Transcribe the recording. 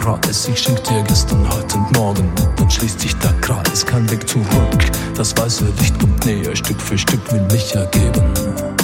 Preis. Ich schenk dir gestern, heute und morgen und dann schließt sich der Kreis. Kein Weg zurück, das weiße Licht kommt näher, Stück für Stück will mich ergeben.